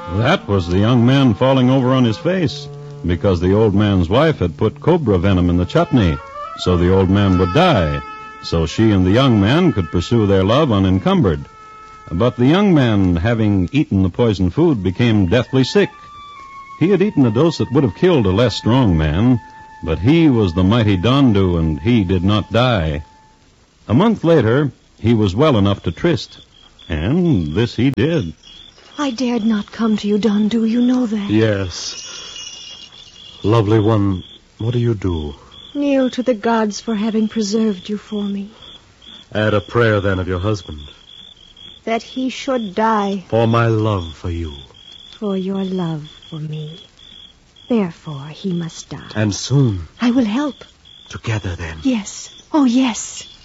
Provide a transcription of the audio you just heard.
That was the young man falling over on his face, because the old man's wife had put cobra venom in the chutney, so the old man would die, so she and the young man could pursue their love unencumbered. But the young man, having eaten the poisoned food, became deathly sick. He had eaten a dose that would have killed a less strong man, but he was the mighty Dondu, and he did not die. A month later, he was well enough to tryst, and this he did. I dared not come to you, Dondu, you know that. Yes. Lovely one, what do you do? Kneel to the gods for having preserved you for me. Add a prayer, then, of your husband. That he should die. For my love for you. For your love for me. Therefore, he must die. And soon. I will help. Together, then. Yes. Oh, yes.